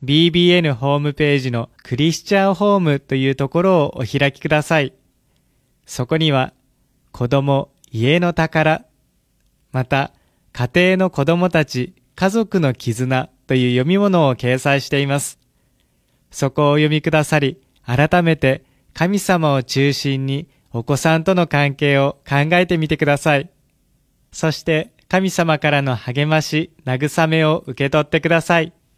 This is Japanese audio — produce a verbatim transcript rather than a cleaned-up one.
ビービーエヌ ホームページのクリスチャンホームというところをお開きください。そこには、子供、家の宝、また、家庭の子供たち、家族の絆という読み物を掲載しています。そこをお読みくださり、改めて神様を中心にお子さんとの関係を考えてみてください。そして神様からの励まし、慰めを受け取ってください。